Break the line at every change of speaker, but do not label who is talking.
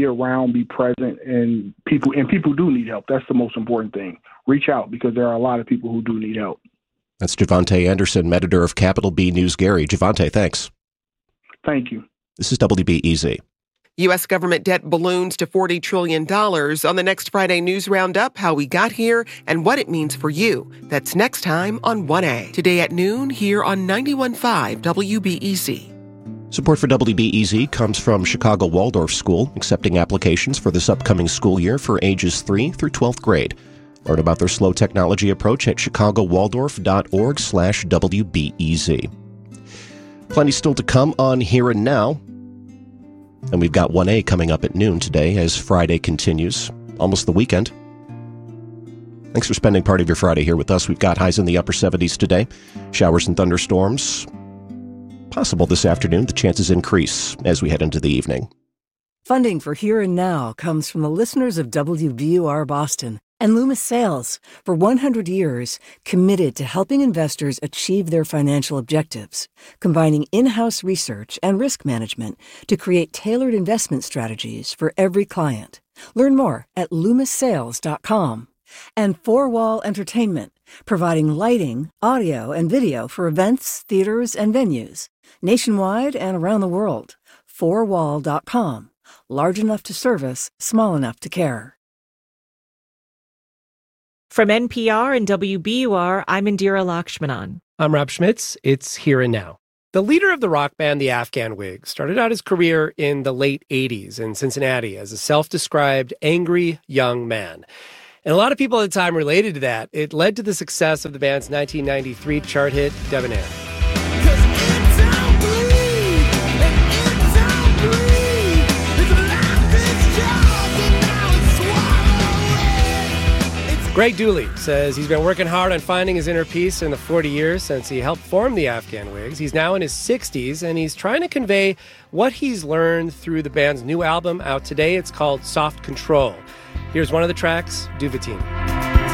be around, be present, and people do need help. That's the most important thing. Reach out because there are a lot of people who do need help.
That's Javante Anderson, editor of Capital B News Gary. Javante, thanks.
Thank you.
This is WBEZ.
U.S. government debt balloons to $40 trillion. On the next Friday News Roundup, how we got here and what it means for you. That's next time on 1A. Today at noon here on 91.5 WBEZ.
Support for WBEZ comes from Chicago Waldorf School, accepting applications for this upcoming school year for ages 3 through 12th grade. Learn about their slow technology approach at chicagowaldorf.org/WBEZ. Plenty still to come on Here and Now. And we've got 1A coming up at noon today as Friday continues. Almost the weekend. Thanks for spending part of your Friday here with us. We've got highs in the upper 70s today. Showers and thunderstorms possible this afternoon. The chances increase as we head into the evening.
Funding for Here and Now comes from the listeners of WBUR Boston and Loomis Sales, for 100 years, committed to helping investors achieve their financial objectives, combining in-house research and risk management to create tailored investment strategies for every client. Learn more at LoomisSales.com. And Four Wall Entertainment, providing lighting, audio, and video for events, theaters, and venues, nationwide and around the world. Fourwall.com. Large enough to service, small enough to care.
From NPR and WBUR, I'm Indira Lakshmanan.
I'm Rob Schmitz. It's Here and Now. The leader of the rock band, the Afghan Whigs, started out his career in the late 80s in Cincinnati as a self-described angry young man. And a lot of people at the time related to that. It led to the success of the band's 1993 chart hit, Debonair. Greg Dooley says he's been working hard on finding his inner peace in the 40 years since he helped form the Afghan Whigs. He's now in his 60s, and he's trying to convey what he's learned through the band's new album out today. It's called Soft Control. Here's one of the tracks, Duvetine.